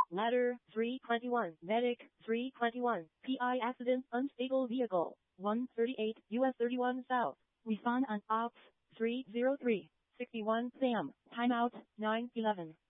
Ladder 321. Medic 321. PI accident unstable vehicle 138 US 31 South. Respond on Ops 303. 61 Sam. Timeout 911.